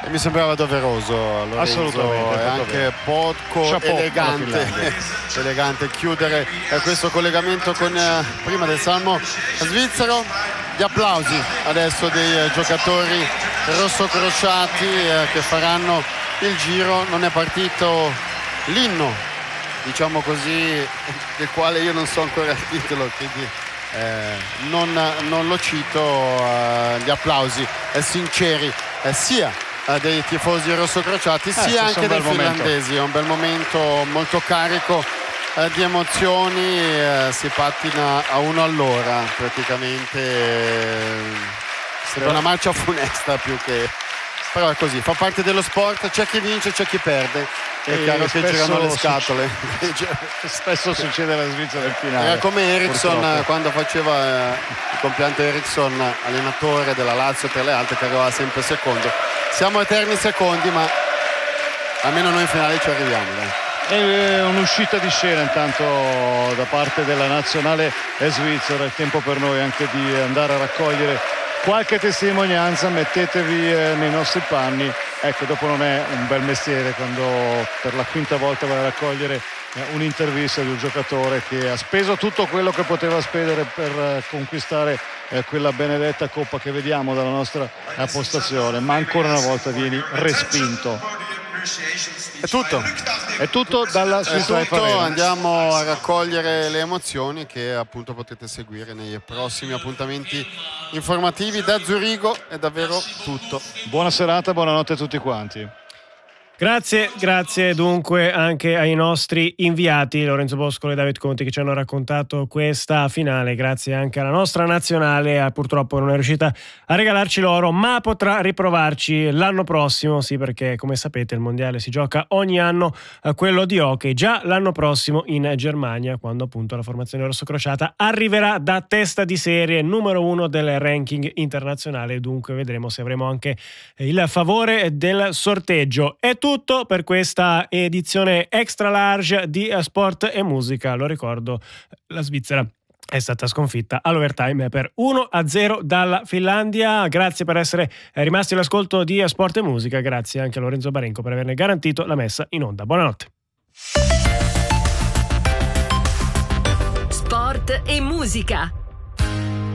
e mi sembrava doveroso, Lorenzo, assolutamente, e anche poco elegante chiudere questo collegamento con prima del salmo svizzero. Gli applausi adesso dei giocatori rossocrociati che faranno il giro. Non è partito l'inno, diciamo così, del quale io non so ancora il titolo, quindi non lo cito. Gli applausi sinceri sia dei tifosi rossocrociati sia anche dei finlandesi. È un bel momento molto carico di emozioni, si pattina a uno all'ora praticamente, sembra una marcia funesta più che, però è così, fa parte dello sport, c'è chi vince, c'è chi perde, è chiaro che girano le scatole. Spesso succede alla Svizzera in finale. Era come Eriksson, purtroppo, quando faceva il compianto Eriksson, allenatore della Lazio per le alte, che arrivava sempre secondo. Siamo eterni secondi, ma almeno noi in finale ci arriviamo, dai. È un'uscita di scena intanto da parte della nazionale svizzera. È tempo per noi anche di andare a raccogliere qualche testimonianza. Mettetevi nei nostri panni. Ecco, dopo non è un bel mestiere quando per la quinta volta vai a raccogliere un'intervista di un giocatore che ha speso tutto quello che poteva spendere per conquistare quella benedetta coppa che vediamo dalla nostra postazione, ma ancora una volta vieni respinto. È tutto dalla Svizzera. Andiamo a raccogliere le emozioni che appunto potete seguire nei prossimi appuntamenti informativi da Zurigo. È davvero tutto. Buona serata, buonanotte a tutti quanti. Grazie dunque anche ai nostri inviati Lorenzo Boscolo e David Conti che ci hanno raccontato questa finale. Grazie anche alla nostra nazionale, purtroppo non è riuscita a regalarci l'oro, ma potrà riprovarci l'anno prossimo, sì, perché come sapete il mondiale si gioca ogni anno, quello di hockey, già l'anno prossimo in Germania, quando appunto la formazione rossocrociata arriverà da testa di serie numero 1 del ranking internazionale. Dunque vedremo se avremo anche il favore del sorteggio. È tutto per questa edizione extra large di Sport e Musica. Lo ricordo, la Svizzera è stata sconfitta all'overtime per 1-0 dalla Finlandia. Grazie per essere rimasti all'ascolto di Sport e Musica. Grazie anche a Lorenzo Barenco per averne garantito la messa in onda. Buonanotte. Sport e Musica.